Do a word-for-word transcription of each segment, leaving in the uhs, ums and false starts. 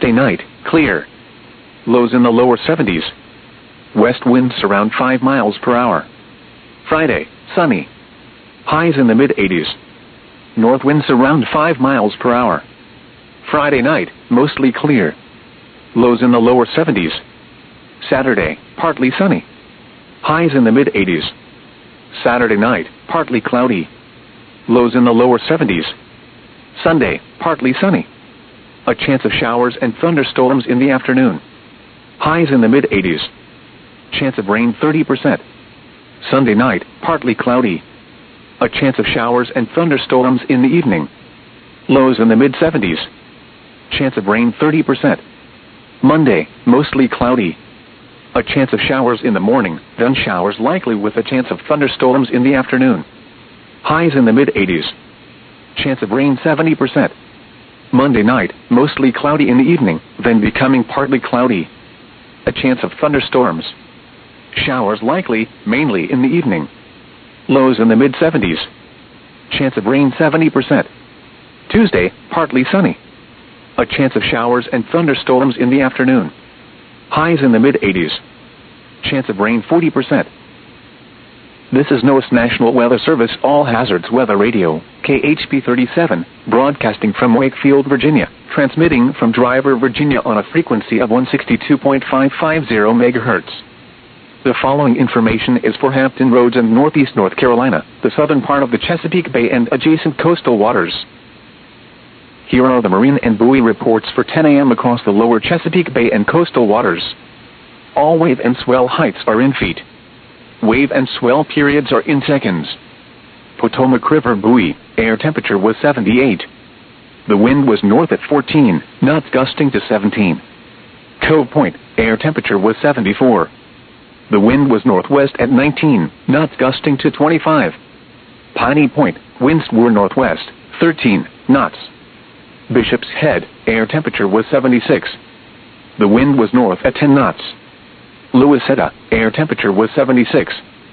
Thursday night, clear. Lows in the lower seventies. West winds around five miles per hour. Friday, sunny. Highs in the mid-eighties. North winds around five miles per hour. Friday night, mostly clear. Lows in the lower seventies. Saturday, partly sunny. Highs in the mid-eighties. Saturday night, partly cloudy. Lows in the lower seventies. Sunday, partly sunny. A chance of showers and thunderstorms in the afternoon. Highs in the mid-eighties. Chance of rain thirty percent. Sunday night, partly cloudy. A chance of showers and thunderstorms in the evening. Lows in the mid-seventies. Chance of rain thirty percent. Monday, mostly cloudy. A chance of showers in the morning, then showers likely with a chance of thunderstorms in the afternoon. Highs in the mid-eighties. Chance of rain seventy percent. Monday night, mostly cloudy in the evening, then becoming partly cloudy. A chance of thunderstorms. Showers likely, mainly in the evening. Lows in the mid-seventies. Chance of rain seventy percent. Tuesday, partly sunny. A chance of showers and thunderstorms in the afternoon. Highs in the mid-eighties. Chance of rain forty percent. This is NOAA's National Weather Service All Hazards Weather Radio, K H P thirty-seven, broadcasting from Wakefield, Virginia, transmitting from Driver, Virginia on a frequency of one sixty-two point five five zero megahertz. The following information is for Hampton Roads and Northeast North Carolina, the southern part of the Chesapeake Bay and adjacent coastal waters. Here are the marine and buoy reports for ten a m across the lower Chesapeake Bay and coastal waters. All wave and swell heights are in feet. Wave and swell periods are in seconds. Potomac River buoy, air temperature was seventy-eight. The wind was north at fourteen, knots gusting to seventeen. Cove Point, air temperature was seventy-four. The wind was northwest at nineteen, knots gusting to twenty-five. Piney Point, winds were northwest, thirteen knots. Bishop's Head, air temperature was seventy-six. The wind was north at ten knots. Louisetta, air temperature was seventy-six.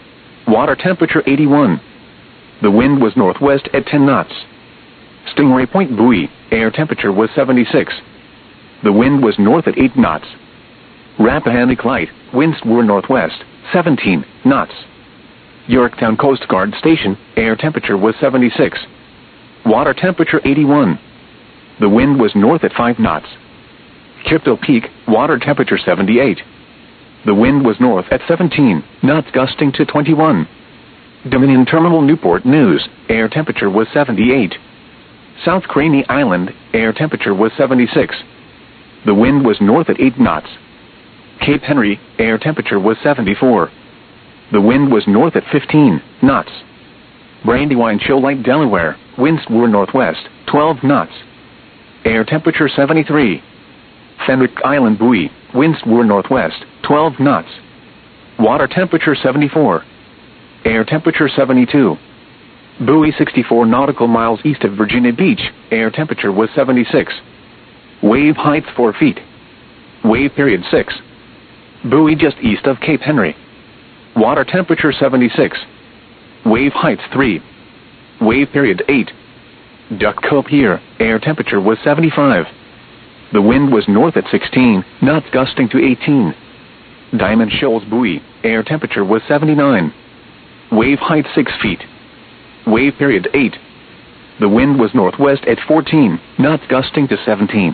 Water temperature eighty-one. The wind was northwest at ten knots. Stingray Point buoy, air temperature was seventy-six. The wind was north at eight knots. Rappahannock Light, winds were northwest, seventeen knots. Yorktown Coast Guard Station, air temperature was seventy-six. Water temperature eighty-one. The wind was north at five knots. Kipto Peak, water temperature seventy-eight. The wind was north at seventeen, knots gusting to twenty-one. Dominion Terminal Newport News, air temperature was seventy-eight. South Craney Island, air temperature was seventy-six. The wind was north at eight knots. Cape Henry, air temperature was seventy-four. The wind was north at fifteen knots. Brandywine Shoal Lake, Delaware, winds were northwest, twelve knots. Air temperature seventy-three. Fenwick Island buoy, winds were northwest, twelve knots. Water temperature seventy-four. Air temperature seventy-two. Buoy sixty-four nautical miles east of Virginia Beach, air temperature was seventy-six. Wave height four feet. Wave period six. Buoy just east of Cape Henry. Water temperature seventy-six. Wave height three. Wave period eight. Duck Cove Pier, air temperature was seventy-five. The wind was north at sixteen, knots gusting to eighteen. Diamond Shoals buoy, air temperature was seventy-nine. Wave height six feet. Wave period eight. The wind was northwest at fourteen, knots gusting to seventeen.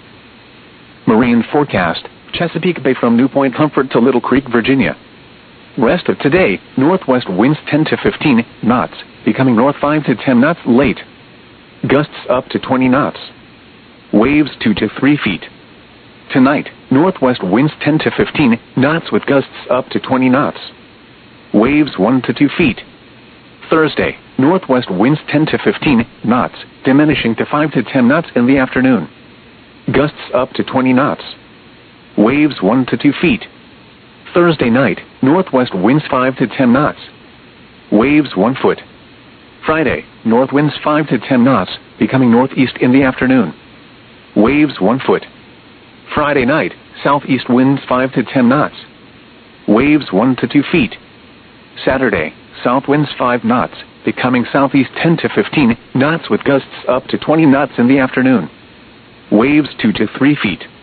Marine forecast, Chesapeake Bay from New Point Comfort to Little Creek, Virginia. Rest of today, northwest winds ten to fifteen knots, becoming north five to ten knots late. Gusts up to twenty knots. Waves two to three feet. Tonight, northwest winds ten to fifteen knots with gusts up to twenty knots. Waves one to two feet. Thursday, northwest winds ten to fifteen knots, diminishing to five to ten knots in the afternoon. Gusts up to twenty knots. Waves one to two feet. Thursday night, northwest winds five to ten knots. Waves one foot. Friday, north winds five to ten knots, becoming northeast in the afternoon. Waves one foot. Friday night, southeast winds five to ten knots. Waves one to two feet. Saturday, south winds five knots, becoming southeast ten to fifteen knots with gusts up to twenty knots in the afternoon. Waves two to three feet.